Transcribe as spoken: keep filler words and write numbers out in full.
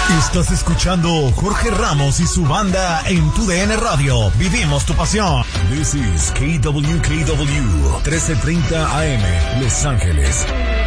Estás escuchando Jorge Ramos y su banda en Tu D N Radio. Vivimos tu pasión. This is K W K W trece treinta A M, Los Ángeles.